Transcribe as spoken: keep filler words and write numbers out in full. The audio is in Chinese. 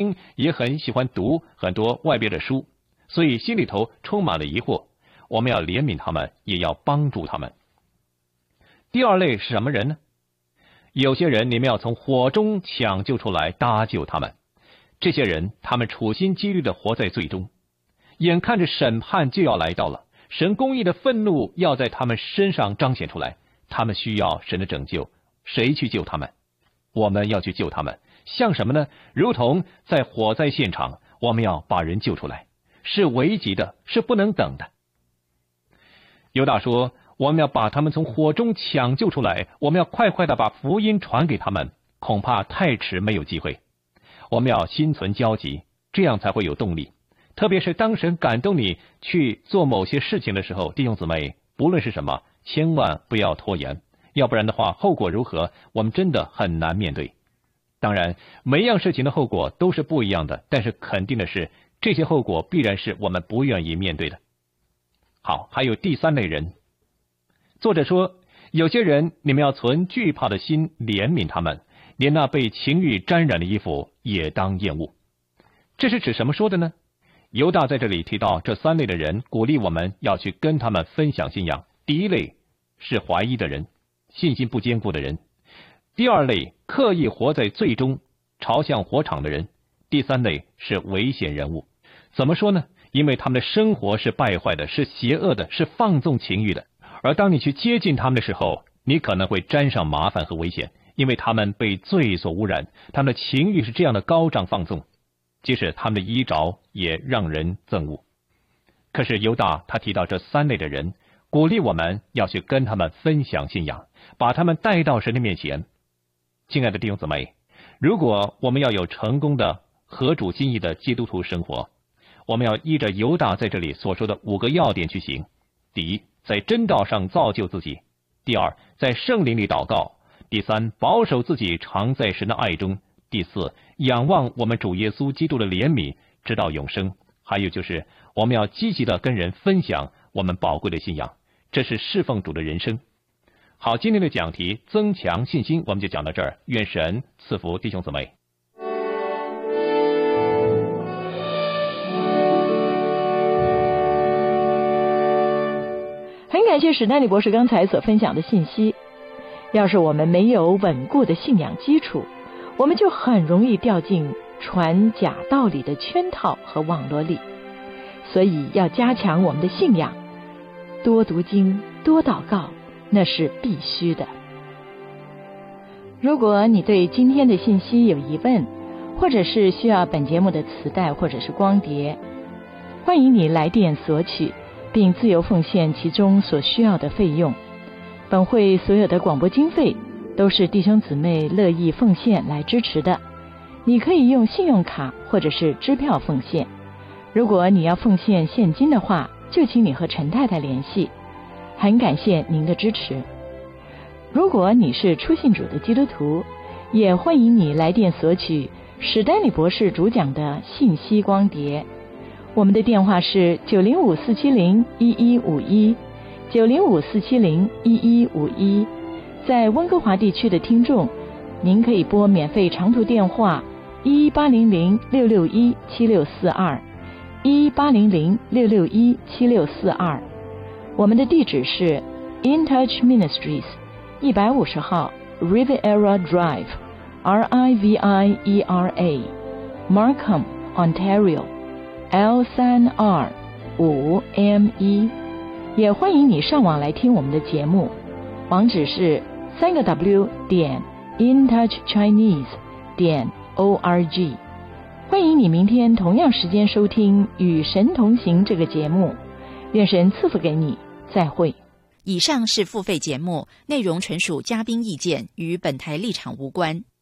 经也很喜欢读很多外边的书，所以心里头充满了疑惑。我们要怜悯他们，也要帮助他们。第二类是什么人呢？有些人你们要从火中抢救出来，搭救他们。这些人他们处心积虑地活在罪中，眼看着审判就要来到了，神公义的愤怒要在他们身上彰显出来，他们需要神的拯救。谁去救他们？我们要去救他们。像什么呢？如同在火灾现场，我们要把人救出来，是危急的，是不能等的。犹大说，我们要把他们从火中抢救出来，我们要快快的把福音传给他们，恐怕太迟没有机会。我们要心存焦急，这样才会有动力。特别是当神感动你去做某些事情的时候，弟兄姊妹，不论是什么，千万不要拖延，要不然的话，后果如何，我们真的很难面对。当然，每样事情的后果都是不一样的，但是肯定的是，这些后果必然是我们不愿意面对的。好，还有第三类人。作者说，有些人你们要存惧怕的心怜悯他们，连那被情欲沾染的衣服也当厌恶。这是指什么说的呢？犹大在这里提到这三类的人，鼓励我们要去跟他们分享信仰。第一类是怀疑的人，信心不坚固的人；第二类刻意活在罪中，朝向火场的人；第三类是危险人物。怎么说呢？因为他们的生活是败坏的，是邪恶的，是放纵情欲的。而当你去接近他们的时候，你可能会沾上麻烦和危险，因为他们被罪所污染，他们的情欲是这样的高涨放纵，即使他们的衣着也让人憎恶。可是犹大他提到这三类的人，鼓励我们要去跟他们分享信仰，把他们带到神的面前。亲爱的弟兄姊妹，如果我们要有成功的合主心意的基督徒生活，我们要依着犹大在这里所说的五个要点去行。第一，在真道上造就自己；第二，在圣灵里祷告；第三，保守自己常在神的爱中；第四，仰望我们主耶稣基督的怜悯，直到永生；还有就是我们要积极的跟人分享我们宝贵的信仰，这是侍奉主的人生。好，今天的讲题增强信心，我们就讲到这儿。愿神赐福弟兄姊妹。 很感谢史丹利博士刚才所分享的信息。要是我们没有稳固的信仰基础，我们就很容易掉进传假道理的圈套和网络里。所以要加强我们的信仰，多读经，多祷告，那是必须的。如果你对今天的信息有疑问，或者是需要本节目的磁带或者是光碟，欢迎你来电索取，并自由奉献其中所需要的费用。本会所有的广播经费都是弟兄姊妹乐意奉献来支持的，你可以用信用卡或者是支票奉献。如果你要奉献现金的话，就请你和陈太太联系。很感谢您的支持。如果你是初信主的基督徒，也欢迎你来电索取史丹利博士主讲的信息光碟。我们的电话是九零五四七零一一五一，九零五四七零一一五一。在温哥华地区的听众，您可以拨免费长途电话一八零零六六一七六四二，一八零零六六一七六四二。我们的地址是 In Touch Ministries 一百五十号 Riviera Drive R I V I E R A Markham Ontario L 三 R 五 M 一。也欢迎你上网来听我们的节目，网址是三个 W 点 intouchchinese 点 org。欢迎你明天同样时间收听与神同行这个节目，愿神赐福给你，再会。 以上是付费节目，内容纯属嘉宾意见，与本台立场无关。